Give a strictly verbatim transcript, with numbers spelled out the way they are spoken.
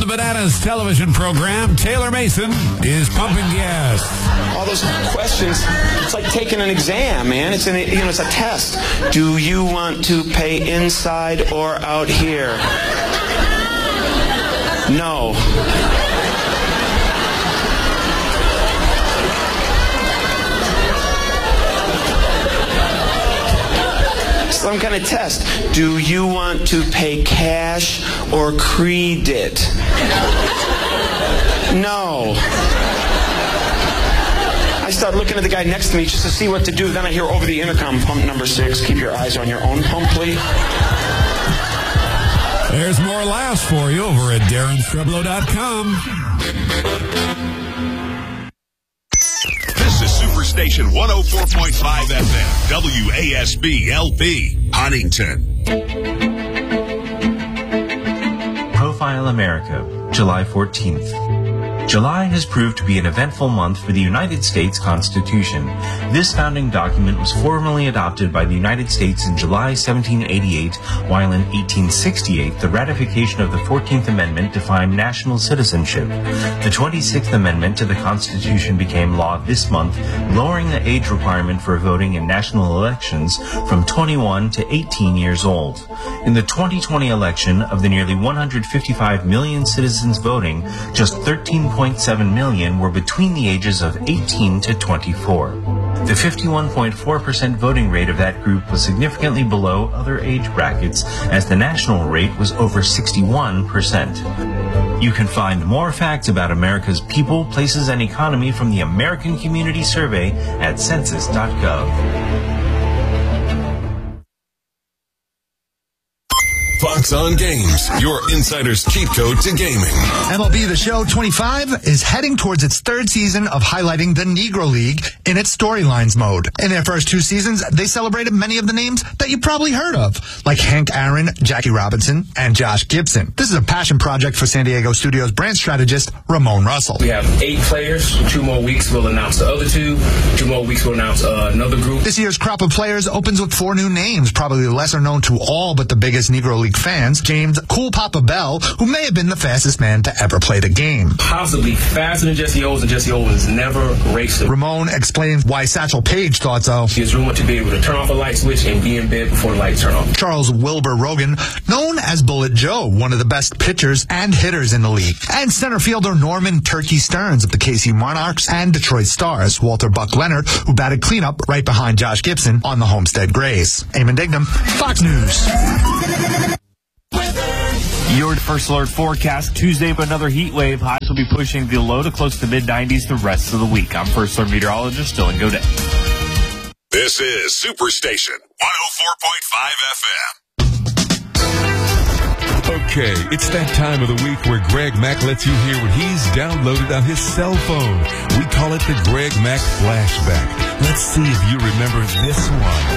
Bananas television program, Taylor Mason is pumping gas. All those questions, it's like taking an exam, man. It's an, you know, it's a test. Do you want to pay inside or out here? No. Some kind of test. Do you want to pay cash or credit? No. I start looking at the guy next to me just to see what to do. Then I hear over the intercom, pump number six. Keep your eyes on your own pump, please. There's more laughs for you over at Darren Streblow dot com. This is Superstation one oh four point five F M, W A S B L P, Huntington. Profile America, July fourteenth. July has proved to be an eventful month for the United States Constitution. This founding document was formally adopted by the United States in July seventeen eighty-eight, while in eighteen sixty-eight, the ratification of the fourteenth Amendment defined national citizenship. The twenty-sixth Amendment to the Constitution became law this month, lowering the age requirement for voting in national elections from twenty-one to eighteen years old. In the twenty twenty election, of the nearly one hundred fifty-five million citizens voting, just thirteen point seven million were between the ages of eighteen to twenty-four. The fifty-one point four percent voting rate of that group was significantly below other age brackets, as the national rate was over sixty-one percent. You can find more facts about America's people, places, and economy from the American Community Survey at census dot gov. Fox on Games, your insider's cheat code to gaming. M L B The Show twenty-five is heading towards its third season of highlighting the Negro League in its storylines mode. In their first two seasons, they celebrated many of the names that you probably heard of, like Hank Aaron, Jackie Robinson, and Josh Gibson. This is a passion project for San Diego Studios brand strategist Ramon Russell. We have eight players. Two more weeks, we'll announce the other two. Two more weeks, we'll announce uh, another group. This year's crop of players opens with four new names, probably lesser known to all but the biggest Negro League fans. James Cool Papa Bell, who may have been the fastest man to ever play the game. Possibly faster than Jesse Owens, and Jesse Owens never raced him. Ramon explains why Satchel Paige thought so. He is rumored to be able to turn off a light switch and be in bed before the lights turn off. Charles Wilbur Rogan, known as Bullet Joe, one of the best pitchers and hitters in the league. And center fielder Norman Turkey Stearns of the K C Monarchs and Detroit Stars. Walter Buck Leonard, who batted cleanup right behind Josh Gibson on the Homestead Grays. Eamon Dignam, Fox News. Your First Alert forecast. Tuesday, but another heat wave. Highs will be pushing the low to close to mid nineties the rest of the week. I'm First Alert meteorologist Dylan Godet. This is Superstation one oh four point five F M. Okay, it's that time of the week where Greg Mack lets you hear what he's downloaded on his cell phone. We call it the Greg Mack Flashback. Let's see if you remember this one.